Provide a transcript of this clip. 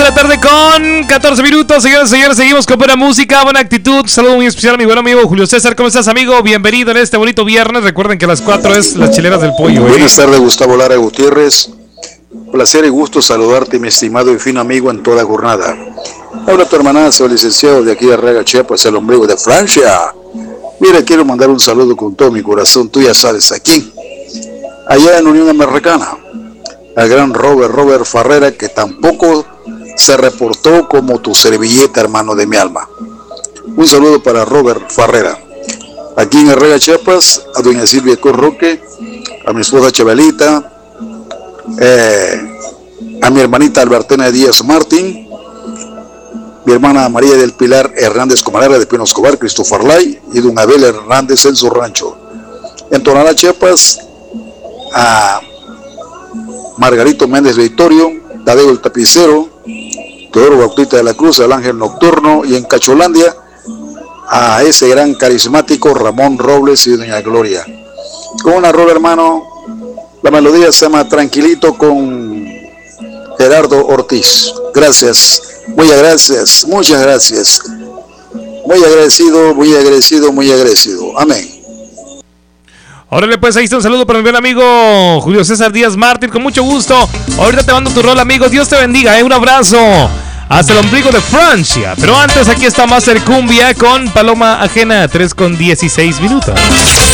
la tarde con 14 minutos. Señoras y señores, seguimos con buena música, buena actitud. Saludo muy especial a mi buen amigo Julio César. ¿Cómo estás, amigo? Bienvenido en este bonito viernes. Recuerden que a las 4 es las chileras del pollo. Buenas tardes, Gustavo Lara Gutiérrez. Placer y gusto saludarte, mi estimado y fino amigo, en toda jornada. Habla tu hermanazo, licenciado de aquí de Arrega, Chiapas, el ombligo de Francia. Mira, quiero mandar un saludo con todo mi corazón. Tú ya sabes a quién. Allá en Unión Americana, al gran Robert Farrera, que tampoco se reportó como tu servilleta, hermano de mi alma. Un saludo para Robert Farrera. Aquí en Arrega, Chiapas, a doña Silvia Corroque, a mi esposa Chabelita, a mi hermanita Albertina Díaz Martín, mi hermana María del Pilar Hernández Comarera de Pino Escobar, Christopher Lay y don Abel Hernández en su rancho. En Tonalá, Chiapas, a Margarito Méndez Victorio, Tadeo el Tapicero, Teodoro Bautista de la Cruz, el Ángel Nocturno, y en Cacholandia a ese gran carismático Ramón Robles y doña Gloria. Con una rola, hermano, la melodía se llama Tranquilito con Gerardo Ortiz. Gracias, muchas gracias, muchas gracias. Muy agradecido, muy agradecido, muy agradecido. Amén. Órale, pues ahí está un saludo para mi buen amigo Julio César Díaz Mártir, con mucho gusto. Ahorita te mando tu rol, amigo. Dios te bendiga, un abrazo hasta el ombligo de Francia. Pero antes, aquí está Master Cumbia con Paloma Ajena, 3:16 minutos.